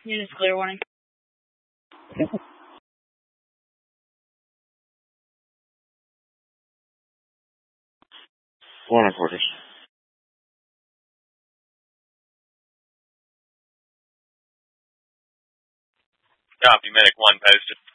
Units clear, warning. Warning quarters. Copy, medic 1 posted.